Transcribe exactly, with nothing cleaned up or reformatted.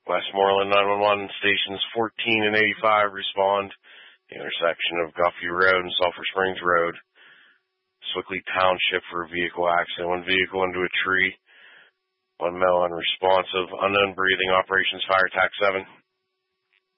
Westmoreland nine one one stations fourteen and eighty-five respond. The intersection of Guffey Road and Sulphur Springs Road. Swickley Township for a vehicle accident. One vehicle into a tree. One male unresponsive. Unknown breathing. Operations Fire Tac seven.